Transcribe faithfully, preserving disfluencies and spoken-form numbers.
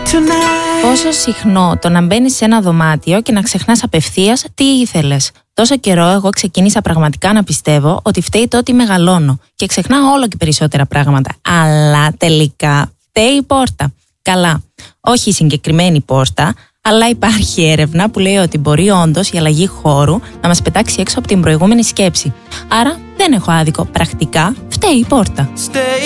Πόσο συχνό το να μπαίνεις σε ένα δωμάτιο και να ξεχνάς απευθείας τι ήθελες. Τόσο καιρό εγώ ξεκίνησα πραγματικά να πιστεύω ότι φταίει το ότι μεγαλώνω και ξεχνάω όλο και περισσότερα πράγματα. Αλλά τελικά φταίει η πόρτα. Καλά, όχι η συγκεκριμένη πόρτα, αλλά υπάρχει έρευνα που λέει ότι μπορεί όντως η αλλαγή χώρου να μας πετάξει έξω από την προηγούμενη σκέψη. Άρα δεν έχω άδικο. Πρακτικά φταίει η πόρτα.